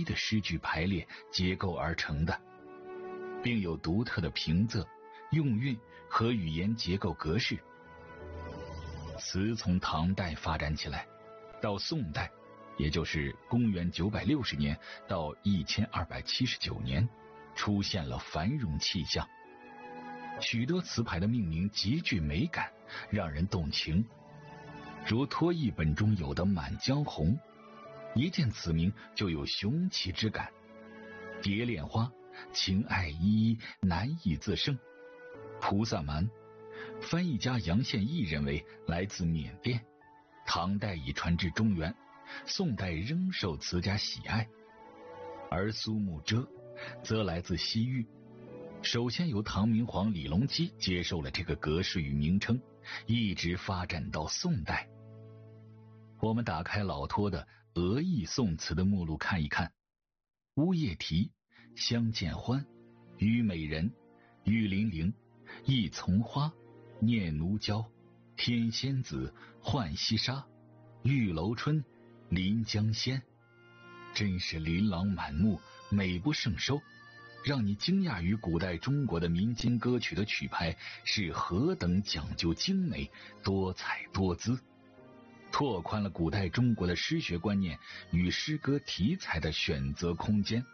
一的诗句排列结构而成的，并有独特的平仄、用韵和语言结构格式。词从唐代发展起来，到宋代，也就是公元960年到1279年，出现了繁荣气象。许多词牌的命名极具美感，让人动情，如托译本中有的《满江红》，一见此名就有雄奇之感。蝶恋花，情爱依依，难以自胜。菩萨蛮，翻译家杨宪益认为来自缅甸，唐代已传至中原，宋代仍受词家喜爱。而苏幕遮则来自西域，首先由唐明皇李隆基接受了这个格式与名称，一直发展到宋代。我们打开老托的俄译宋词的目录看一看：乌夜啼，相见欢，虞美人，玉零零，忆从花，念奴娇，天仙子，浣溪沙，玉楼春，临江仙。真是琳琅满目，美不胜收，让你惊讶于古代中国的民间歌曲的曲牌是何等讲究精美、多彩多姿，拓宽了古代中国的诗学观念与诗歌题材的选择空间。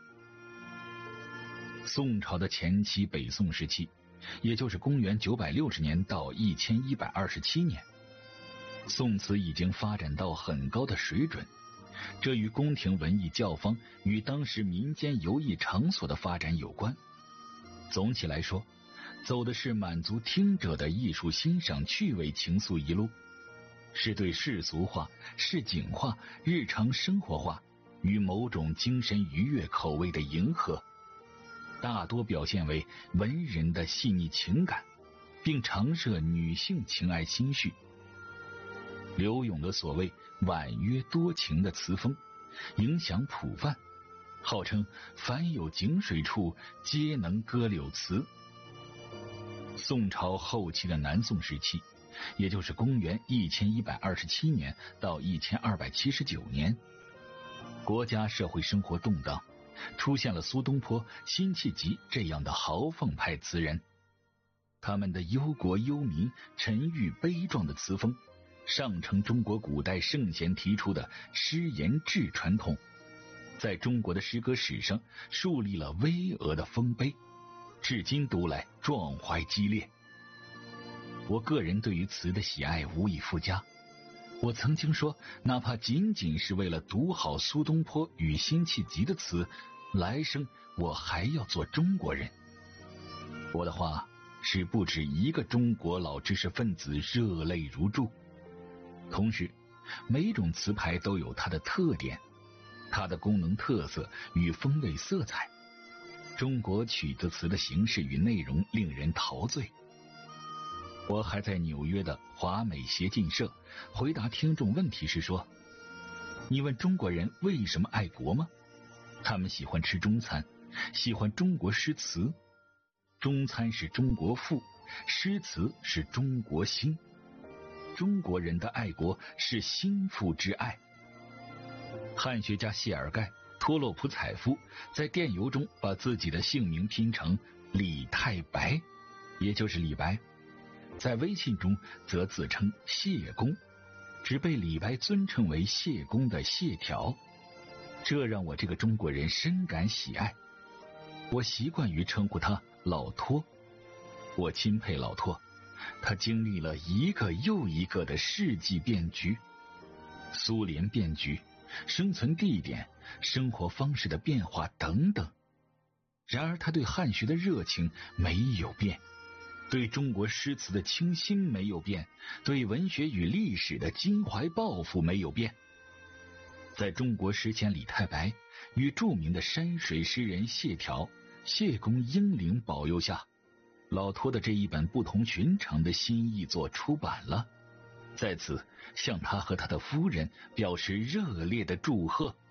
宋朝的前期北宋时期，也就是公元960年到1127年，宋词已经发展到很高的水准，这与宫廷文艺教坊与当时民间游艺场所的发展有关。总体来说，走的是满足听者的艺术欣赏趣味情愫一路，是对世俗化、市井化、日常生活化与某种精神愉悦口味的迎合，大多表现为文人的细腻情感，并常涉女性情爱心绪。柳永的所谓婉约多情的词风影响普泛，号称凡有井水处皆能歌柳词。宋朝后期的南宋时期，也就是公元1127年到1279年，国家社会生活动荡，出现了苏东坡、辛弃疾这样的豪放派词人。他们的忧国忧民、沉郁悲壮的词风上承中国古代圣贤提出的诗言志传统，在中国的诗歌史上树立了巍峨的丰碑，至今读来壮怀激烈。我个人对于词的喜爱无以复加，我曾经说，哪怕仅仅是为了读好苏东坡与辛弃疾的词，来生我还要做中国人。我的话使不止一个中国老知识分子热泪如注。同时，每种词牌都有它的特点，它的功能特色与风味色彩。中国曲子词的形式与内容令人陶醉。我还在纽约的华美协进社回答听众问题时说，你问中国人为什么爱国吗？他们喜欢吃中餐，喜欢中国诗词。中餐是中国腹，诗词是中国心。中国人的爱国是心腹之爱。汉学家谢尔盖、托洛普采夫在电邮中把自己的姓名拼成李太白，也就是李白，在微信中则自称谢公，只被李白尊称为谢公的谢条，这让我这个中国人深感喜爱。我习惯于称呼他老托，我钦佩老托，他经历了一个又一个的世纪变局，苏联变局、生存地点、生活方式的变化等等。然而他对汉学的热情没有变，对中国诗词的倾心没有变，对文学与历史的襟怀抱负没有变。在中国诗仙李太白与著名的山水诗人谢条、谢公英灵保佑下，老托的这一本不同寻常的新译作出版了，在此向他和他的夫人表示热烈的祝贺。